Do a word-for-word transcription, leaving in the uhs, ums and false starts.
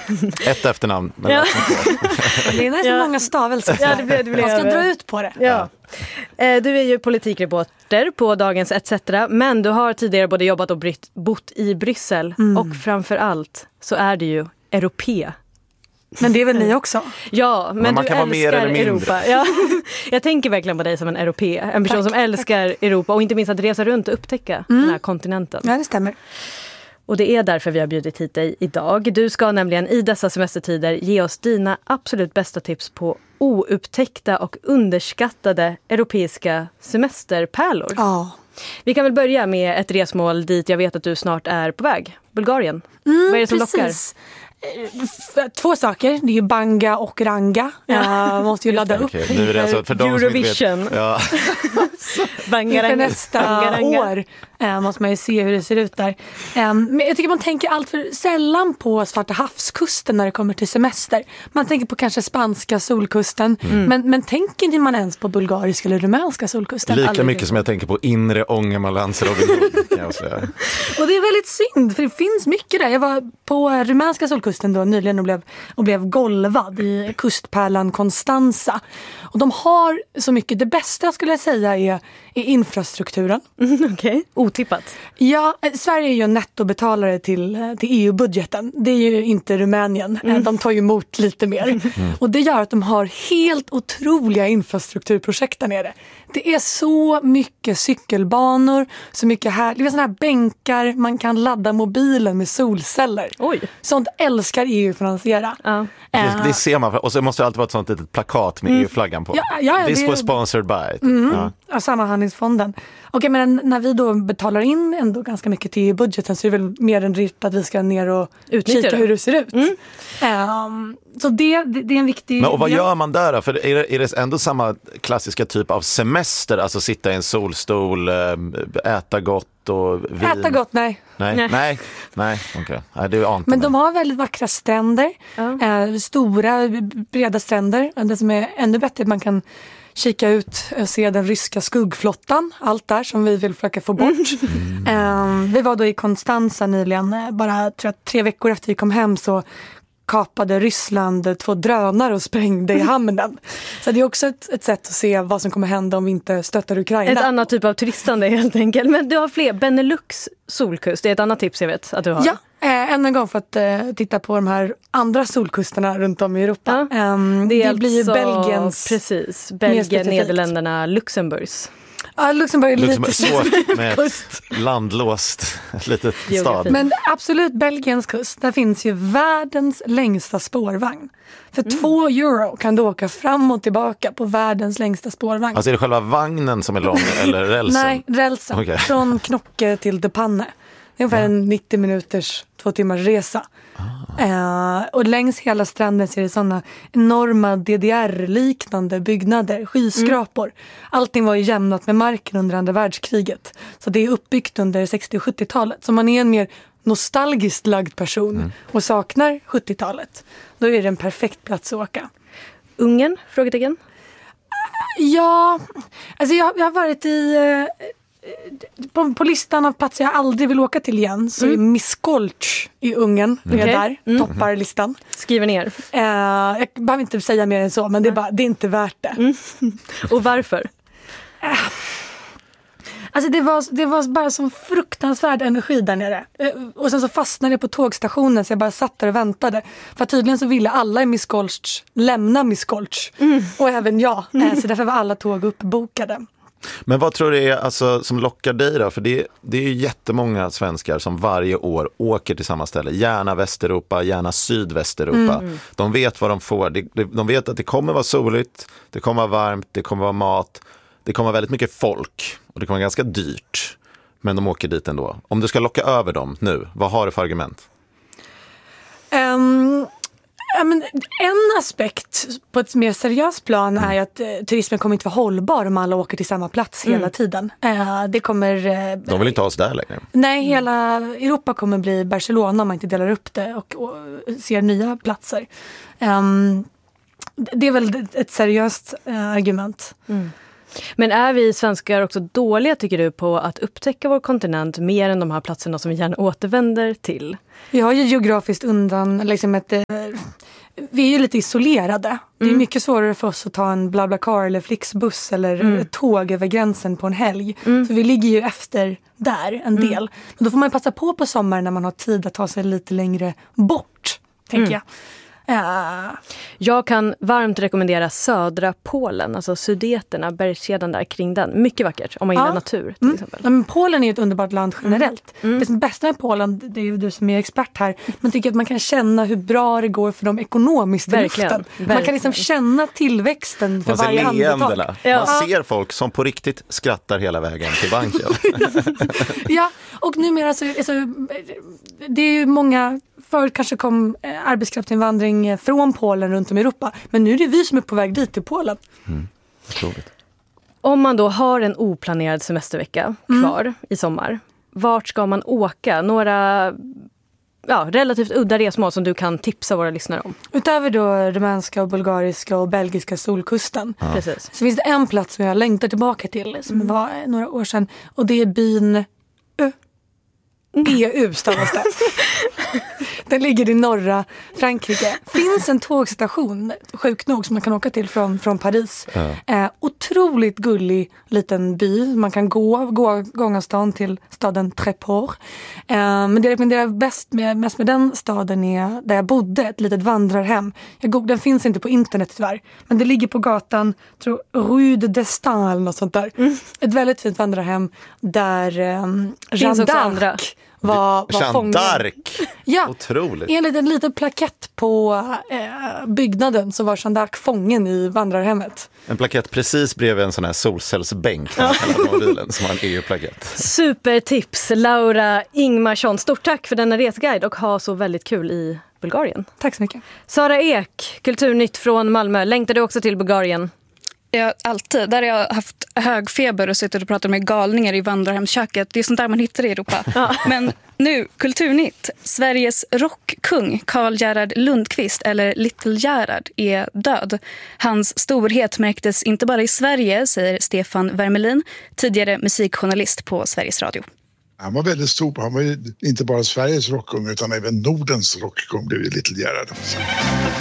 Ett efternamn. Men Ja. Det är nästan Ja. många stavelser. Ja, det blir- det blir Man ska över. dra ut på det. Ja. Eh, Du är ju politikreporter på Dagens et cetera, men du har tidigare både jobbat och brytt, bott i Bryssel och framför allt så är du ju europé. Men det är väl ni också? Ja, men, Men man du kan vara mer älskar eller mindre. Europa. Ja. Jag tänker verkligen på dig som en europé, en person Tack, som älskar Europa och inte minst att resa runt och upptäcka den här kontinenten. Ja, det stämmer. Och det är därför vi har bjudit hit dig idag. Du ska nämligen i dessa semestertider ge oss dina absolut bästa tips på oupptäckta och underskattade europeiska semesterpärlor. Ja. Vi kan väl börja med ett resmål dit jag vet att du snart är på väg. Bulgarien. Vad är det som lockar? Precis. Eh, Två saker. Det är ju Banga och Ranga. Ja. måste ju ladda upp Okej, nu är det alltså för de som inte vet. Eurovision. Ja. Bangarang- inför nästa bangaranga. år. Eh, måste man ju se hur det ser ut där. Eh, men jag tycker man tänker allt för sällan på Svarta havskusten när det kommer till semester. Man tänker på kanske spanska solkusten. Men, men tänker ni man ens på bulgariska eller rumänska solkusten? Lika Aldrig. mycket som jag tänker på inre Ångermanlands Robin Hood, kan jag säga. Och det är väldigt synd, för det finns mycket där. Jag var på rumänska solkusten då nyligen och blev, och blev golvad i kustpärlan Constanza. Och de har så mycket. Det bästa skulle jag säga är, är infrastrukturen. Mm, Okej, otippat. Ja, eh, Sverige är ju en nettobetalare till, eh, till E U-budgeten. Det är ju inte Rumänien. Eh, De tar ju emot lite mer. Och det gör att de har helt otroliga infrastrukturprojekt där nere. Det är så mycket cykelbanor, så mycket här. Det är sådana här bänkar, man kan ladda mobilen med solceller. Oj. Sånt älskar E U finansiera. Ja. Det, det ser man, och så måste det alltid vara ett sånt litet plakat med E U-flaggan på. Ja, ja, This det- was sponsored by. Ja. Av sammanhandlingsfonden. Okej, men när vi då betalar in ändå ganska mycket till E U-budgeten så är det väl mer än rimligt att vi ska ner och Utnyttja kika det. hur det ser ut. Ehm, så det, det, det är en viktig... Men och vad del. gör man där då? För är det, är det ändå samma klassiska typ av semester? Alltså sitta i en solstol, äh, äta gott och vin? Äta gott, nej. Nej, Nej. nej, nej, okej. Nej, det ante Men mig. de har väldigt vackra stränder. Ja. Eh, stora, breda stränder. Det som är ännu bättre är att man kan kika ut och se den ryska skuggflottan. Allt där som vi vill försöka få bort. Eh, vi var då i Konstanza nyligen. eh, Bara tror jag, tre veckor efter vi kom hem så kapade Ryssland två drönare och sprängde i hamnen. Så det är också ett, ett sätt att se vad som kommer hända om vi inte stöttar Ukraina. Ett annat typ av turistande helt enkelt. Men du har fler. Benelux solkust, det är ett annat tips jag vet att du har. Ja, eh, än en gång för att eh, titta på de här andra solkusterna runt om i Europa. Ja. Ehm, det är blir ju alltså- Belgiens... Precis, mer Belgien, specifikt. Nederländerna, Luxemburgs. Ja, Luxemburg är Liksom lite svårt med kust. ett landlåst litet Geografi. stad. Men absolut, Belgiens kust, där finns ju världens längsta spårvagn. För två euro kan du åka fram och tillbaka på världens längsta spårvagn. Alltså är det själva vagnen som är lång eller rälsen? Nej, rälsen. Okej. Från Knocke till De Panne. Det är ungefär en nittio minuters, två timmars resa. Eh, och längs hela stranden så är det sådana enorma D D R-liknande byggnader, skyskrapor. Allting var ju jämnat med marken under andra världskriget. Så det är uppbyggt under sextio- och sjuttiotalet. Så man är en mer nostalgiskt lagd person och saknar sjuttiotalet. Då är det en perfekt plats att åka. Ungern? Frågetecken. Ja, alltså jag, jag har varit i... Eh, på, på listan av platser jag aldrig vill åka till igen så är Miskolc i Ungern. Det är Okej. där, toppar listan. Skriver ner. Eh, jag behöver inte säga mer än så, men det är, bara, det är inte värt det. Och varför? Alltså det var, det var bara sån fruktansvärd energi där nere. Eh, och sen så fastnade jag på tågstationen så jag bara satt där och väntade. För tydligen så ville alla i Miskolc lämna Miskolc. Och även jag. Eh, så därför var alla tåg uppbokade. Men vad tror du är alltså, som lockar dig då? För det, det är ju jättemånga svenskar som varje år åker till samma ställe. Gärna Västeuropa, gärna Sydvästeuropa. Mm. De vet vad de får. De, de vet att det kommer vara soligt, det kommer vara varmt, det kommer vara mat. Det kommer vara väldigt mycket folk och det kommer vara ganska dyrt. Men de åker dit ändå. Om du ska locka över dem nu, vad har du för argument? Um, ja, men en aspekt på ett mer seriöst plan är ju att eh, turismen kommer inte vara hållbar om alla åker till samma plats hela Mm. tiden. Eh, det kommer... Eh, De vill inte ha oss där längre. Nej, hela Europa kommer bli Barcelona om man inte delar upp det och, och ser nya platser. Um, det är väl ett seriöst eh, argument. Mm. Men är vi svenskar också dåliga, tycker du, på att upptäcka vår kontinent mer än de här platserna som vi gärna återvänder till? Vi har ju geografiskt undan, liksom ett, vi är ju lite isolerade. Mm. Det är mycket svårare för oss att ta en BlaBlaCar eller Flixbuss eller mm. tåg över gränsen på en helg. Mm. Så vi ligger ju efter där en del. Mm. Men då får man passa på på sommaren när man har tid att ta sig lite längre bort, tänker mm. jag. Ja. Jag kan varmt rekommendera södra Polen, alltså Sudeterna, bergskedjan där kring den. Mycket vackert om man gillar ja. natur till mm. exempel. Men Polen är ett underbart land generellt. Mm. Det som är bästa med Polen, det är ju du som är expert här, man tycker att man kan känna hur bra det går för dem ekonomiskt i Verkligen. luften. Man Verkligen. kan liksom känna tillväxten för man varje andetag. Ja. Man ser folk som på riktigt skrattar hela vägen till banken. Ja, och numera så alltså, det är ju många. Förut kanske kom eh, arbetskraftsinvandring från Polen runt om i Europa. Men nu är det vi som är på väg dit till Polen. Mm. Om man då har en oplanerad semestervecka kvar mm. i sommar, vart ska man åka? Några ja, relativt udda resmål som du kan tipsa våra lyssnare om. Utöver då rumänska och bulgariska och belgiska solkusten. Ja. Precis. Så finns det en plats som jag längtar tillbaka till som mm. var några år sedan. Och det är byn Ö. E U stavas det. Den ligger i norra Frankrike. Finns en tågstation, sjukt nog, som man kan åka till från, från Paris. Ja. Eh, otroligt gullig liten by. Man kan gå, gå gångastan till staden Tréport. Eh, men det jag rekommenderar bäst med, mest med den staden är där jag bodde, ett litet vandrarhem. Jag, den finns inte på internet tyvärr. Men det ligger på gatan, tror, Rue de Destin eller något sånt där. Mm. Ett väldigt fint vandrarhem där eh, Jeanne d'Arc var, var Jeanne d'Arc. Ja, otroligt. Enligt en liten plakett på eh, byggnaden så var Jeanne d'Arc fången i vandrarhemmet. En plakett precis bredvid en sån här solcellsbänk ja. mobilen, som har en E U-plakett. Supertips, Laura Ingmarsson. Stort tack för denna resguide och ha så väldigt kul i Bulgarien. Tack så mycket. Sara Ek, Kulturnytt från Malmö. Längtar du också till Bulgarien? Ja, alltid. Där har jag haft hög feber och suttit och pratat med galningar i vandrarhemsköket. Det är sånt där man hittar i Europa. Ja. Men nu, Kulturnytt. Sveriges rockkung Carl Gerhard Lundqvist, eller Little Gerhard, är död. Hans storhet märktes inte bara i Sverige, säger Stefan Wermelin, tidigare musikjournalist på Sveriges Radio. Han var väldigt stor. Han var ju inte bara Sveriges rockkung utan även Nordens rockkung, blev ju Little Gerhard.